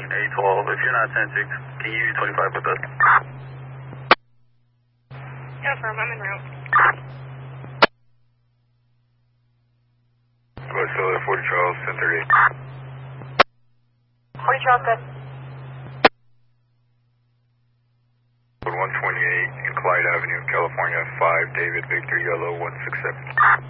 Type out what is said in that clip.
A12. If you're not 10-6, can you use 25 with us? Yeah, firm, I'm en route. West Philly, 40 Charles, 1038. 40 Charles, good. 128 in Clyde Avenue, California, 5 David Victor Yellow 167.